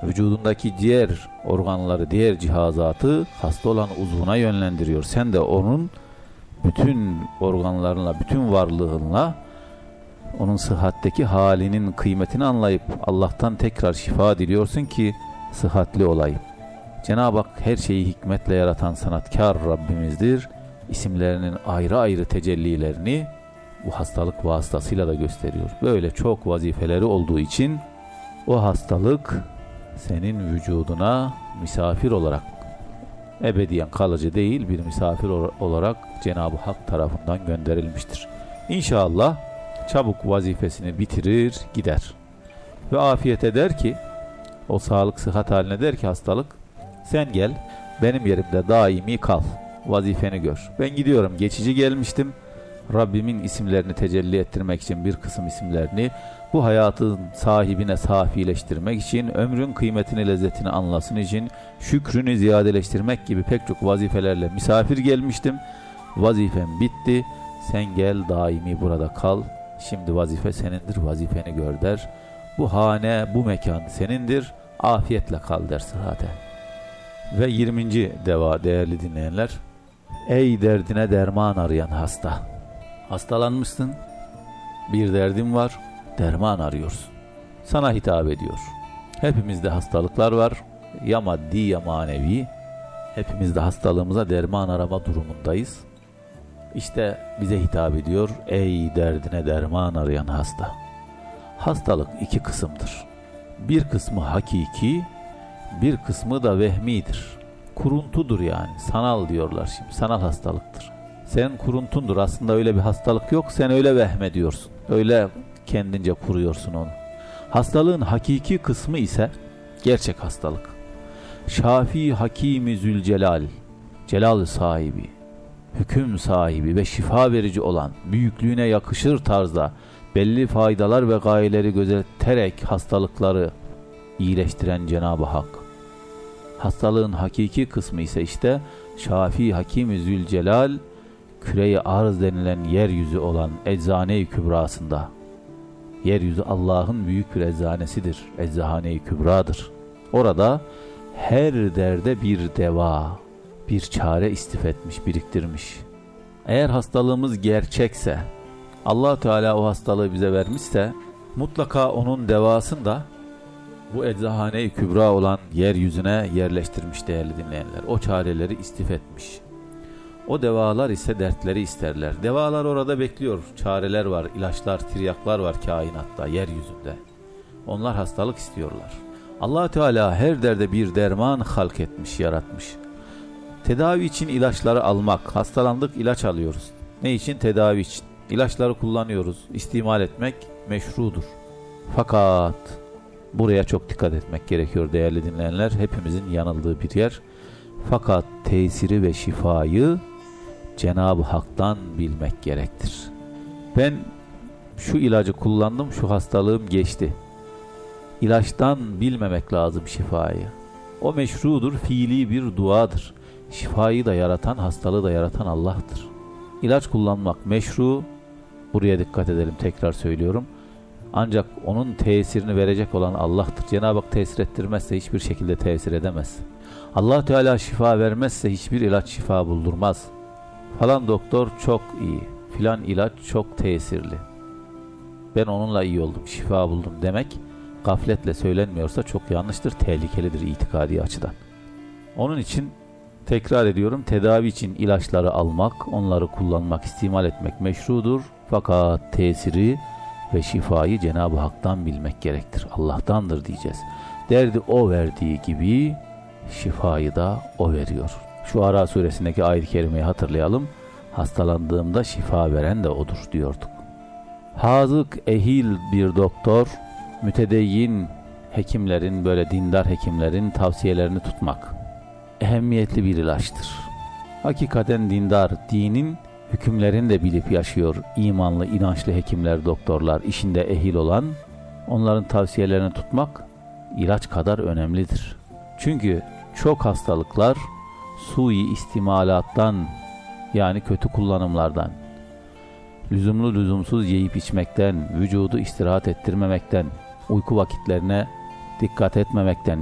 vücudundaki diğer organları, diğer cihazatı hasta olan uzvuna yönlendiriyor. Sen de onun bütün organlarınla, bütün varlığınla onun sıhhatteki halinin kıymetini anlayıp Allah'tan tekrar şifa diliyorsun ki sıhhatli olayım. Cenab-ı Hak her şeyi hikmetle yaratan sanatkar Rabbimizdir. İsimlerinin ayrı ayrı tecellilerini bu hastalık vasıtasıyla da gösteriyor. Böyle çok vazifeleri olduğu için o hastalık senin vücuduna misafir olarak, ebediyen kalıcı değil, bir misafir olarak Cenab-ı Hak tarafından gönderilmiştir. İnşallah çabuk vazifesini bitirir gider. Ve afiyet eder ki, o sağlık sıhhat haline der ki hastalık, sen gel benim yerimde daimi kal, vazifeni gör. Ben gidiyorum, geçici gelmiştim. Rabbimin isimlerini tecelli ettirmek için bir kısım isimlerini, bu hayatın sahibine safileştirmek için, ömrün kıymetini, lezzetini anlasın için, şükrünü ziyadeleştirmek gibi pek çok vazifelerle misafir gelmiştim. Vazifem bitti. Sen gel daimi burada kal. Şimdi vazife senindir, vazifeni gör der. Bu hane, bu mekan senindir. Afiyetle kal der sıhhate. Ve 20. deva değerli dinleyenler. Ey derdine derman arayan hasta. Hastalanmışsın. Bir derdin var. Derman arıyorsun. Sana hitap ediyor. Hepimizde hastalıklar var. Ya maddi ya manevi. Hepimiz de hastalığımıza derman arama durumundayız. İşte bize hitap ediyor. Ey derdine derman arayan hasta. Hastalık iki kısımdır. Bir kısmı hakiki, bir kısmı da vehmidir. Kuruntudur yani. Sanal diyorlar şimdi. Sanal hastalıktır. Sen kuruntundur. Aslında öyle bir hastalık yok. Sen öyle vehmediyorsun. Öyle kendince kuruyorsun onu. Hastalığın hakiki kısmı ise gerçek hastalık. Şafi Hakimi Zülcelal, celal sahibi, hüküm sahibi ve şifa verici olan, büyüklüğüne yakışır tarzda belli faydalar ve gayeleri gözeterek hastalıkları iyileştiren Cenab-ı Hak. Hastalığın hakiki kısmı ise işte Şafi Hakimi Zülcelal, küre-i arz denilen yeryüzü olan eczane-i kübrasında. Yeryüzü Allah'ın büyük bir eczanesidir. Eczane-i kübradır. Orada her derde bir deva, bir çare istifetmiş, biriktirmiş. Eğer hastalığımız gerçekse, Allah Teala o hastalığı bize vermişse, mutlaka onun devasını da bu eczane-i kübra olan yeryüzüne yerleştirmiş değerli dinleyenler. O çareleri istifetmiş. O devalar ise dertleri isterler. Devalar orada bekliyor. Çareler var, ilaçlar, tiryaklar var kainatta, yeryüzünde. Onlar hastalık istiyorlar. Allah Teala her derde bir derman halk etmiş, yaratmış. Tedavi için ilaçları almak, hastalandık ilaç alıyoruz. Ne için? Tedavi için. İlaçları kullanıyoruz. İstimal etmek meşrudur. Fakat buraya çok dikkat etmek gerekiyor değerli dinleyenler. Hepimizin yanıldığı bir yer. Fakat tesiri ve şifayı Cenab-ı Hak'tan bilmek gerektir. Ben şu ilacı kullandım, şu hastalığım geçti. İlaçtan bilmemek lazım şifayı. O meşrudur, fiili bir duadır. Şifayı da yaratan, hastalığı da yaratan Allah'tır. İlaç kullanmak meşru, buraya dikkat edelim, tekrar söylüyorum. Ancak onun tesirini verecek olan Allah'tır. Cenab-ı Hak tesir ettirmezse hiçbir şekilde tesir edemez. Allah Teala şifa vermezse hiçbir ilaç şifa buldurmaz. Falan doktor çok iyi, filan ilaç çok tesirli. Ben onunla iyi oldum, şifa buldum demek gafletle söylenmiyorsa çok yanlıştır, tehlikelidir itikadi açıdan. Onun için tekrar ediyorum, tedavi için ilaçları almak, onları kullanmak, istimal etmek meşrudur. Fakat tesiri ve şifayı Cenab-ı Hak'tan bilmek gerektir. Allah'tandır diyeceğiz. Derdi O verdiği gibi şifayı da O veriyor. Şuara suresindeki ayet-i kerimeyi hatırlayalım. Hastalandığımda şifa veren de O'dur diyorduk. Hazık, ehil bir doktor, mütedeyyin hekimlerin, böyle dindar hekimlerin tavsiyelerini tutmak ehemmiyetli bir ilaçtır. Hakikaten dindar, dinin hükümlerini de bilip yaşıyor imanlı, inançlı hekimler, doktorlar, işinde ehil olan, onların tavsiyelerini tutmak ilaç kadar önemlidir. Çünkü çok hastalıklar sui istimalattan, yani kötü kullanımlardan, lüzumlu lüzumsuz yiyip içmekten, vücudu istirahat ettirmemekten, uyku vakitlerine dikkat etmemekten,